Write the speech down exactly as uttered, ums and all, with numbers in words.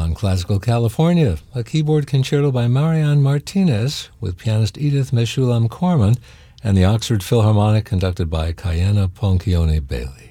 on Classical California, a keyboard concerto by Marianne Martinez with pianist Edith Meshulam Corman and the Oxford Philharmonic conducted by Kayena Ponchione Bailey.